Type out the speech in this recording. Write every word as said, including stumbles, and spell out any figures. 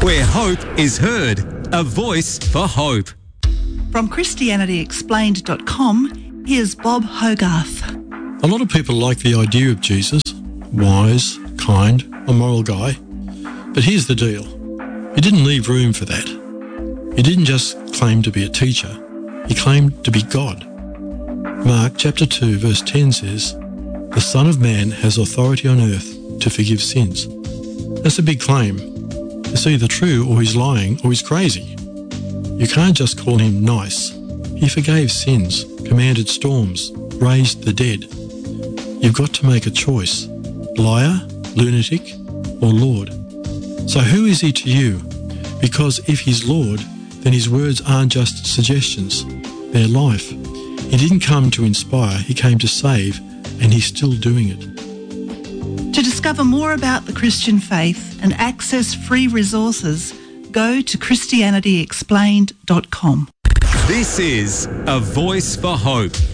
where hope is heard. A voice for hope. From Christianity Explained dot com, here's Bob Hogarth. A lot of people like the idea of Jesus, wise, kind, a moral guy. But here's the deal. He didn't leave room for that. He didn't just claim to be a teacher. He claimed to be God. Mark chapter two verse ten says, "The Son of Man has authority on earth to forgive sins." That's a big claim. It's either true or he's lying or he's crazy. You can't just call him nice. He forgave sins, commanded storms, raised the dead. You've got to make a choice. Liar, lunatic, or Lord. So who is he to you? Because if he's Lord, then his words aren't just suggestions. They're life. He didn't come to inspire, he came to save, and he's still doing it. To discover more about the Christian faith and access free resources, go to Christianity Explained dot com. This is A Voice for Hope